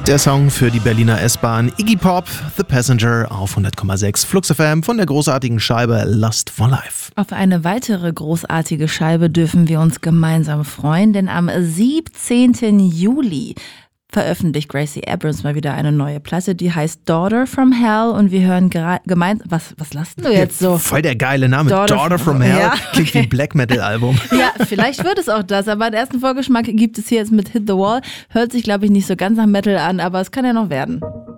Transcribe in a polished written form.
Der Song für die Berliner S-Bahn, Iggy Pop, The Passenger auf 100,6 Flux FM von der großartigen Scheibe Lust for Life. Auf eine weitere großartige Scheibe dürfen wir uns gemeinsam freuen, denn am 17. Juli veröffentlicht Gracie Abrams mal wieder eine neue Platte, die heißt Daughter from Hell und wir hören gemeinsam, was lasst du jetzt so? Voll der geile Name, Daughter from Hell, ja, klingt wie ein Black Metal Album. Ja, vielleicht wird es auch das, aber den ersten Vorgeschmack gibt es hier jetzt mit Hit the Wall, hört sich glaube ich nicht so ganz nach Metal an, aber es kann ja noch werden.